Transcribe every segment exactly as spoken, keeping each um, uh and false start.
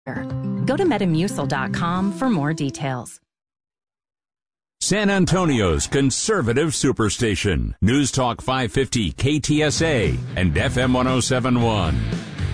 Go to Metamucil dot com for more details. San Antonio's conservative superstation. News Talk five fifty K T S A and F M one oh seven point one.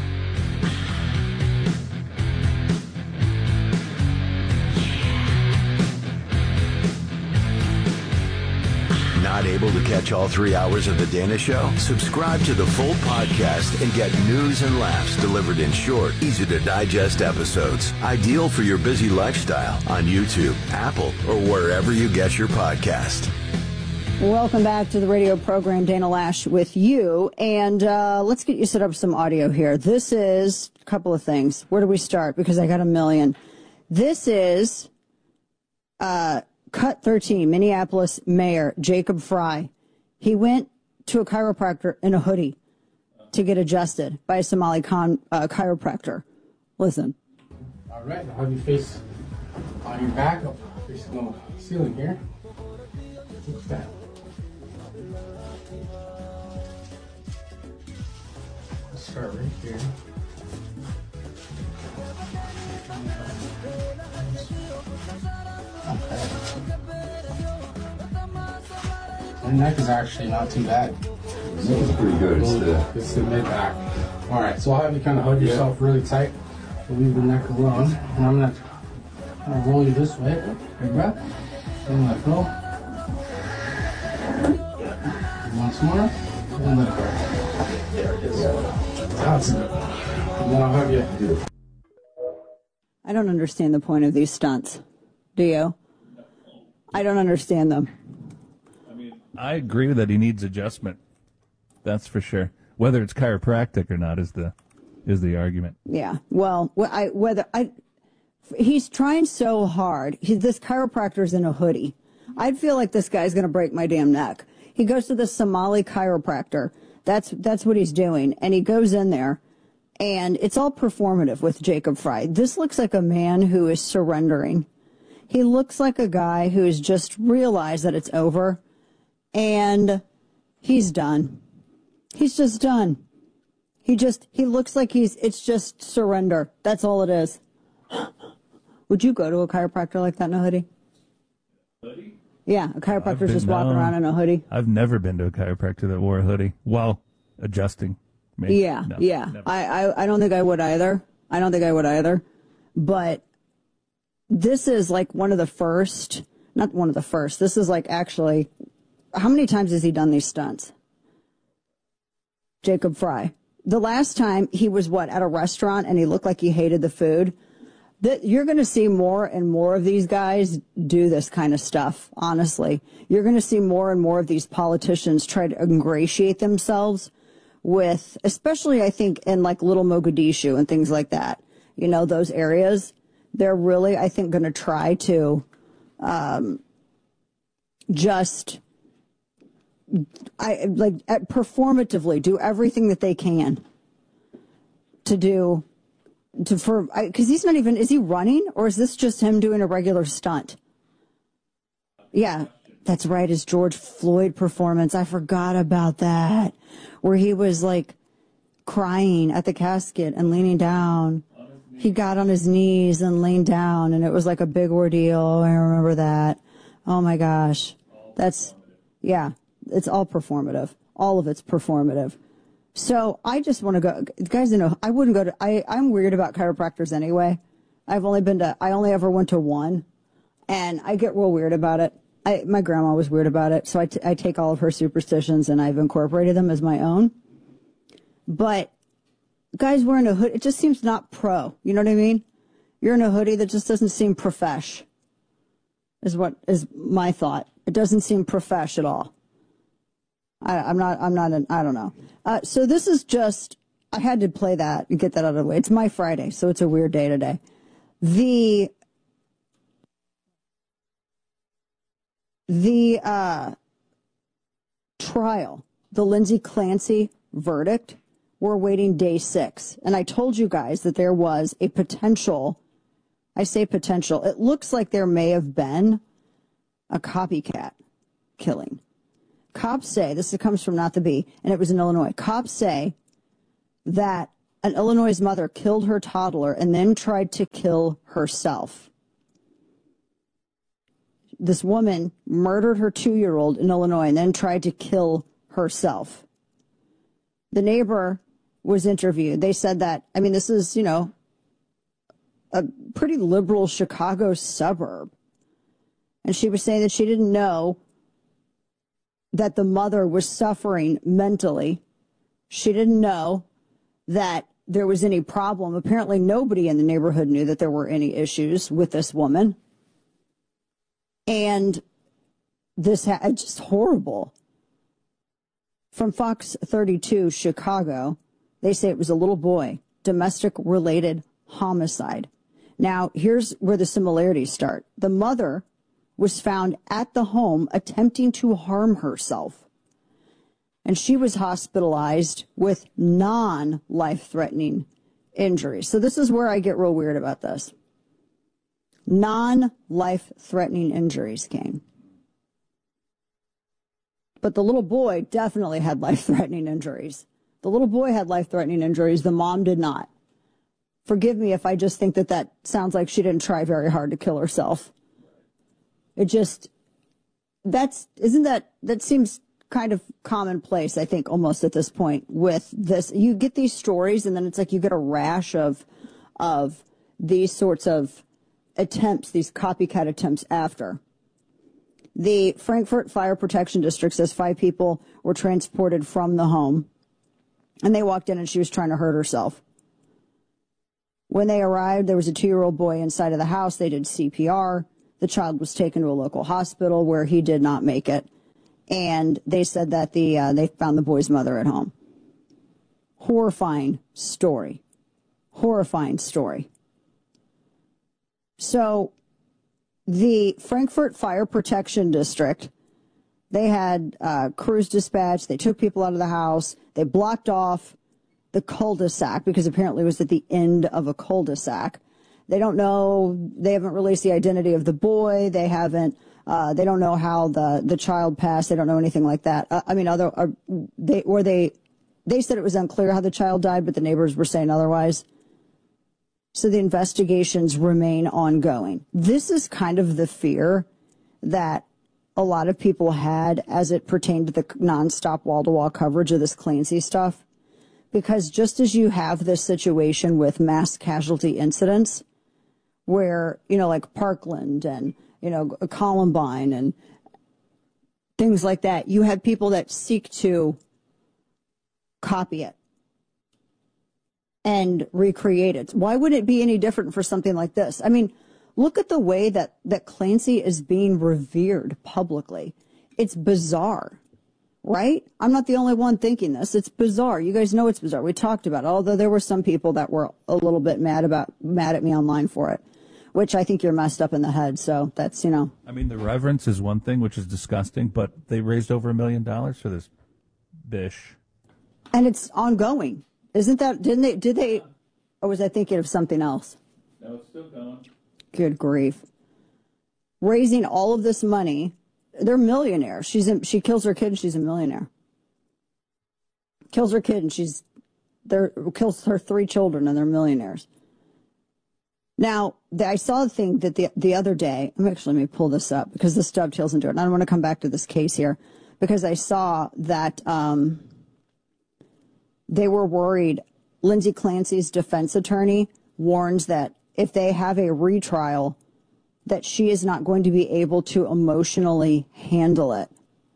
Not able to catch all three hours of The Dana Show? Subscribe to the full podcast and get news and laughs delivered in short, easy-to-digest episodes. Ideal for your busy lifestyle on YouTube, Apple, or wherever you get your podcast. Welcome back to the radio program, Dana Lash with you. And uh, let's get you set up some audio here. This is a couple of things. Where do we start? Because I got a million. This is... uh. Cut thirteen, Minneapolis Mayor Jacob Frey. He went to a chiropractor in a hoodie to get adjusted by a Somali con, uh, chiropractor. Listen. All right, I'll have you face on your back, facing the ceiling here. Look at that. Let's start right here. Okay. The neck is actually not too bad. This is pretty good. It's the, it's the mid back. All right, so I'll have you kind of hug yourself really tight. We'll leave the neck alone. And I'm going to kind of roll you this way. Big breath. And let go. Once more. And let go. There it is. That's it. And then I'll have you. I don't understand the point of these stunts. Do you? I don't understand them. I mean, I agree that he needs adjustment. That's for sure. Whether it's chiropractic or not is the is the argument. Yeah. Well, I whether I he's trying so hard. He, this chiropractor's in a hoodie. I'd feel like this guy's going to break my damn neck. He goes to the Somali chiropractor. That's that's what he's doing, and he goes in there. And it's all performative with Jacob Frey. This looks like a man who is surrendering. He looks like a guy who has just realized that it's over, and he's done. He's just done. He just, he looks like he's, it's just surrender. That's all it is. Would you go to a chiropractor like that in a hoodie? Hoodie? Yeah, a chiropractor's just walking no, around in a hoodie. I've never been to a chiropractor that wore a hoodie while adjusting. Maybe. Yeah, no, yeah. I, I, I don't think I would either. I don't think I would either. But this is like one of the first, not one of the first. This is like actually, how many times has he done these stunts? Jacob Frey. The last time he was what, at a restaurant and he looked like he hated the food. That you're going to see more and more of these guys do this kind of stuff, honestly. You're going to see more and more of these politicians try to ingratiate themselves with, especially I think in like Little Mogadishu and things like that, you know, those areas, they're really, I think, going to try to um, just, I like performatively do everything that they can to do, to for, because he's not even, is he running or is this just him doing a regular stunt? Yeah. That's right, his George Floyd performance. I forgot about that. Where he was like crying at the casket and leaning down. He got on his knees and leaned down, and it was like a big ordeal. I remember that. Oh my gosh. That's, yeah, it's all performative. All of it's performative. So I just want to go, guys, you know, I wouldn't go to, I, I'm weird about chiropractors anyway. I've only been to, I only ever went to one, and I get real weird about it. I, my grandma was weird about it, so I, t- I take all of her superstitions and I've incorporated them as my own. But guys wearing a hoodie, it just seems not pro. You know what I mean? You're in a hoodie that just doesn't seem profesh, is what is my thought. It doesn't seem profesh at all. I, I'm not, I'm not, an, I don't know. Uh, so this is just, I had to play that and get that out of the way. It's my Friday, so it's a weird day today. The... The uh, trial, the Lindsay Clancy verdict, we're waiting day six. And I told you guys that there was a potential, I say potential, it looks like there may have been a copycat killing. Cops say, this comes from Not the Bee, and it was in Illinois. Cops say that an Illinois mother killed her toddler and then tried to kill herself. This woman murdered her two-year-old in Illinois and then tried to kill herself. The neighbor was interviewed. They said that, I mean, this is, you know, a pretty liberal Chicago suburb. And she was saying that she didn't know that the mother was suffering mentally. She didn't know that there was any problem. Apparently nobody in the neighborhood knew that there were any issues with this woman. And this ha- it's just horrible. From Fox thirty-two, Chicago, they say it was a little boy, domestic-related homicide. Now, here's where the similarities start. The mother was found at the home attempting to harm herself. And she was hospitalized with non-life-threatening injuries. So this is where I get real weird about this. Non-life-threatening injuries came. But the little boy definitely had life-threatening injuries. The little boy had life-threatening injuries. The mom did not. Forgive me if I just think that that sounds like she didn't try very hard to kill herself. It just, that's, isn't that, that seems kind of commonplace, I think, almost at this point with this. You get these stories and then it's like you get a rash of, of these sorts of attempts, these copycat attempts after. The Frankfort Fire Protection District says five people were transported from the home and they walked in and she was trying to hurt herself. When they arrived, there was a two-year-old boy inside of the house. They did C P R. The child was taken to a local hospital where he did not make it. And they said that the uh, they found the boy's mother at home. Horrifying story. Horrifying story. So the Frankfort Fire Protection District, they had uh, crews dispatched. They took people out of the house. They blocked off the cul-de-sac because apparently it was at the end of a cul-de-sac. They don't know, they haven't released the identity of the boy. They haven't, uh, they don't know how the, the child passed. They don't know anything like that. Uh, I mean, other, uh, they, or they, they said it was unclear how the child died, but the neighbors were saying otherwise. So the investigations remain ongoing. This is kind of the fear that a lot of people had as it pertained to the nonstop wall-to-wall coverage of this Clancy stuff. Because just as you have this situation with mass casualty incidents where, you know, like Parkland and, you know, Columbine and things like that, you have people that seek to copy it and recreate it. Why would it be any different for something like this? I mean, look at the way that, that Clancy is being revered publicly. It's bizarre. Right? I'm not the only one thinking this. It's bizarre. You guys know it's bizarre. We talked about it, although there were some people that were a little bit mad about, mad at me online for it, which I think you're messed up in the head. So that's, you know. I mean, the reverence is one thing, which is disgusting, but they raised over a million dollars for this bish. And it's ongoing. Isn't that, didn't they, did they, or was I thinking of something else? No, it's still going. Good grief. Raising all of this money. They're millionaires. She's a, she kills her kid and she's a millionaire. Kills her kid and she's there. Kills her three children and they're millionaires. Now, the, I saw the thing that the the other day. I'm actually let me pull this up because this dovetails into it. And I don't want to come back to this case here because I saw that um, they were worried. Lindsay Clancy's defense attorney warns that if they have a retrial, that she is not going to be able to emotionally handle it.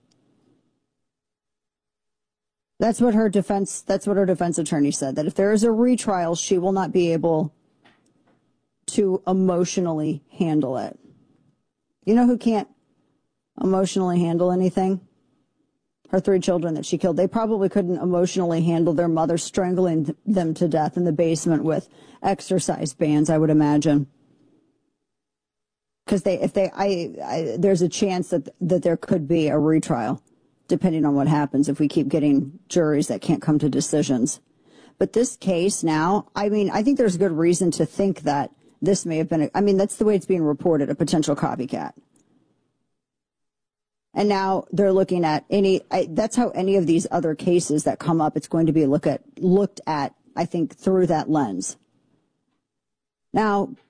That's what her defense, that's what her defense attorney said, that if there is a retrial, she will not be able to emotionally handle it. You know who can't emotionally handle anything? Her three children that she killed. They probably couldn't emotionally handle their mother strangling them to death in the basement with exercise bands, I would imagine. Because they, if they, I, I, there's a chance that that there could be a retrial, depending on what happens if we keep getting juries that can't come to decisions. But this case now, I mean, I think there's good reason to think that this may have been, a, I mean, that's the way it's being reported, a potential copycat. And now they're looking at any, I, that's how any of these other cases that come up, it's going to be look at, looked at I think, through that lens. Now,